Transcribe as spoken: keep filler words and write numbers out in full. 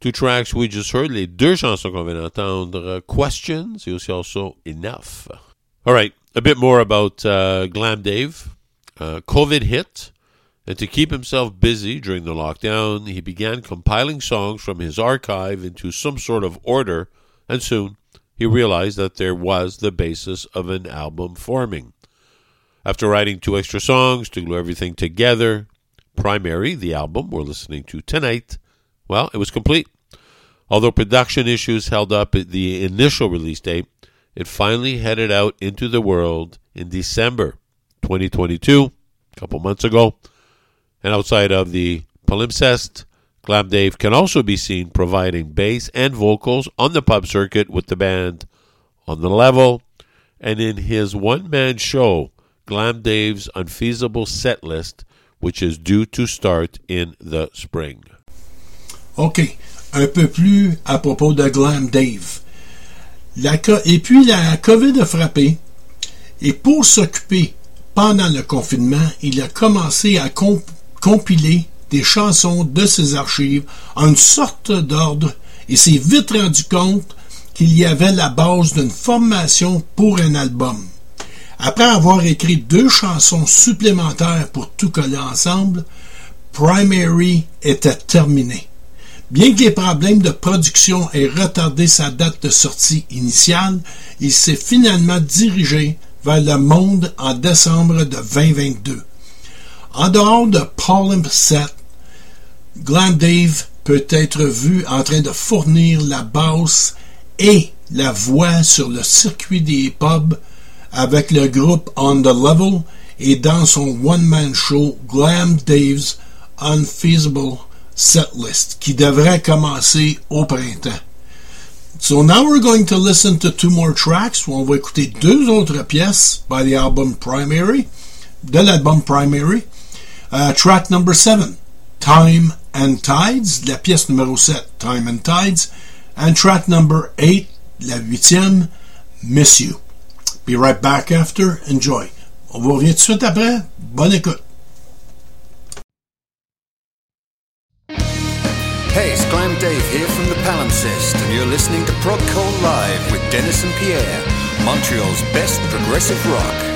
Two tracks we just heard, les deux chansons qu'on vient d'entendre, Questions et aussi also Enough. All right, a bit more about uh, Glam Dave. Uh, COVID hit, and to keep himself busy during the lockdown, he began compiling songs from his archive into some sort of order, and soon he realized that there was the basis of an album forming. After writing two extra songs to glue everything together, Primary, the album we're listening to tonight, well, it was complete. Although production issues held up the initial release date, it finally headed out into the world in December twenty twenty-two, a couple months ago. And outside of the palimpsest, Glam Dave can also be seen providing bass and vocals on the pub circuit with the band On the Level, and in his one-man show, Glam Dave's Unfeasible Set List, which is due to start in the spring. OK, un peu plus à propos de Glam Dave. La co- et puis la COVID a frappé, et pour s'occuper pendant le confinement, il a commencé à comp- compiler des chansons de ses archives en une sorte d'ordre et s'est vite rendu compte qu'il y avait la base d'une formation pour un album. Après avoir écrit deux chansons supplémentaires pour tout coller ensemble, Primary était terminé. Bien que les problèmes de production aient retardé sa date de sortie initiale, il s'est finalement dirigé vers le monde en décembre de vingt vingt-deux. En dehors de Palimpsest, Glam Dave peut être vu en train de fournir la basse et la voix sur le circuit des pubs avec le groupe On the Level et dans son one-man show Glam Dave's Unfeasible Setlist qui devrait commencer au printemps. So now we're going to listen to two more tracks où on va écouter deux autres pièces by the album Primary, de l'album Primary. Uh, track number seven, Time and Tides, la pièce numéro sept, Time and Tides, and track number eight, la huitième, Miss You. Be right back after. Enjoy. On vous revient tout de suite après. Bonne écoute. Hey, it's Glam Dave here from the Palimpsest, and you're listening to Prog Call Live with Dennis and Pierre, Montreal's best progressive rock.